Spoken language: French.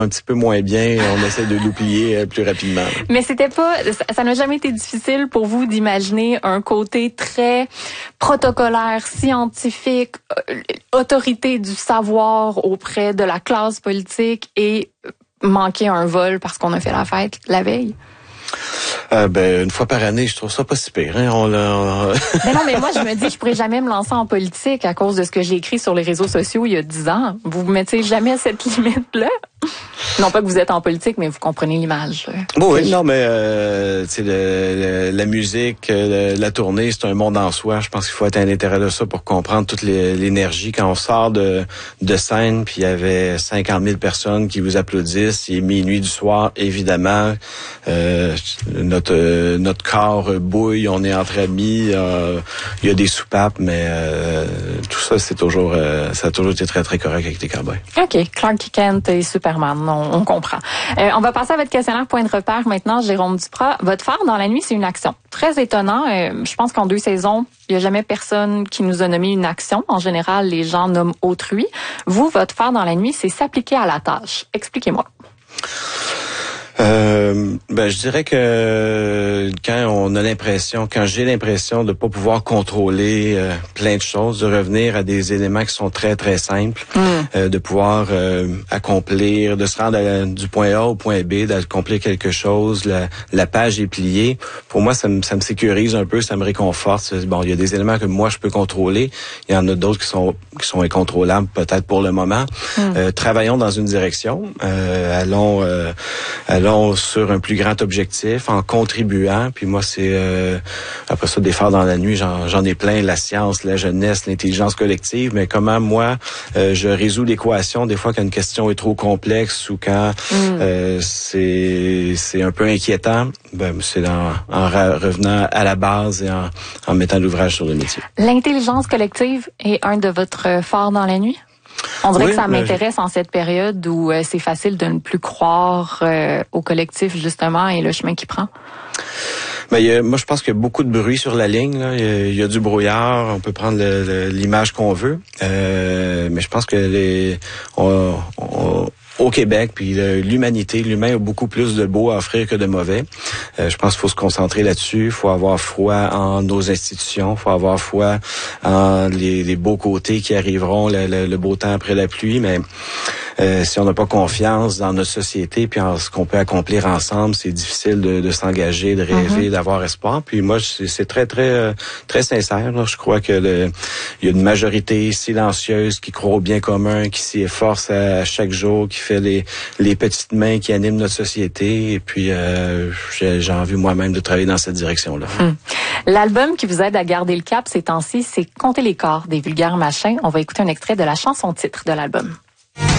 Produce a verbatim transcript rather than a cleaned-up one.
un petit peu moins bien, on essaie de l'oublier plus rapidement. Mais c'était pas, ça n'a jamais été difficile pour vous d'imaginer un côté très protocolaire, scientifique, autorité du savoir auprès de la classe politique et manquer un vol parce qu'on a fait la fête la veille? Euh, ben, une fois par année, je trouve ça pas si pire. Hein? On l'a, on... Mais non, mais moi, je me dis, je pourrais jamais me lancer en politique à cause de ce que j'ai écrit sur les réseaux sociaux il y a dix ans. Vous vous mettez jamais cette limite-là? Non pas que vous êtes en politique, mais vous comprenez l'image. Bon, oui, non, mais euh, tu sais, le, le, la musique, le, la tournée, c'est un monde en soi. Je pense qu'il faut être à l'intérieur de ça pour comprendre toute les, l'énergie. Quand on sort de, de scène, puis il y avait cinquante mille personnes qui vous applaudissent, il est minuit du soir, évidemment, euh, notre notre corps bouille, on est entre amis, euh, il y a des soupapes, mais euh, tout ça, c'est toujours, euh, ça a toujours été très, très correct avec les cowboys. OK, Clark Kent et Superman, on, on comprend. Euh, on va passer à votre questionnaire point de repère maintenant, Jérôme Duprat. Votre phare dans la nuit, c'est une action. Très étonnant. Euh, je pense qu'en deux saisons, il n'y a jamais personne qui nous a nommé une action. En général, les gens nomment autrui. Vous, votre phare dans la nuit, c'est s'appliquer à la tâche. Expliquez-moi. Euh, ben, je dirais que quand on a l'impression, quand j'ai l'impression de pas pouvoir contrôler euh, plein de choses, de revenir à des éléments qui sont très, très simples, mm. euh, de pouvoir euh, accomplir, de se rendre à, du point A au point B, d'accomplir quelque chose, la, la page est pliée. Pour moi, ça me, ça me sécurise un peu, ça me réconforte. Bon, il y a des éléments que moi, je peux contrôler. Il y en a d'autres qui sont qui sont incontrôlables, peut-être pour le moment. Mm. Euh, travaillons dans une direction. Euh, allons... Euh, allons sur un plus grand objectif en contribuant. Puis moi, c'est euh, après ça, des phares dans la nuit, j'en, j'en ai plein, la science, la jeunesse, l'intelligence collective, mais comment moi, euh, je résous l'équation des fois quand une question est trop complexe ou quand mm. euh, c'est c'est un peu inquiétant, ben, c'est en, en revenant à la base et en, en mettant l'ouvrage sur le métier. L'intelligence collective est un de votre phares dans la nuit? On dirait oui, que ça m'intéresse je... en cette période où euh, c'est facile de ne plus croire euh, au collectif, justement, et le chemin qu'il prend. Ben, il y a, moi, je pense qu'il y a beaucoup de bruit sur la ligne. Là. Il, y a, il y a du brouillard. On peut prendre le, le, l'image qu'on veut. Euh, mais je pense que les... On, on, au Québec, puis l'humanité, l'humain a beaucoup plus de beau à offrir que de mauvais. Euh, je pense qu'il faut se concentrer là-dessus. Il faut avoir foi en nos institutions. Il faut avoir foi en les, les beaux côtés qui arriveront, le, le, le beau temps après la pluie. Mais euh, si on n'a pas confiance dans notre société puis en ce qu'on peut accomplir ensemble, c'est difficile de, de s'engager, de rêver, mm-hmm. d'avoir espoir. Puis moi, c'est, c'est très, très, très sincère. Là. Je crois que le, il y a une majorité silencieuse qui croit au bien commun, qui s'y efforce à, à chaque jour, qui fait les, les petites mains qui animent notre société. Et puis, euh, j'ai, j'ai envie moi-même de travailler dans cette direction-là. Hum. L'album qui vous aide à garder le cap ces temps-ci, c'est Compter les corps des Vulgaires Machins. On va écouter un extrait de la chanson titre de l'album.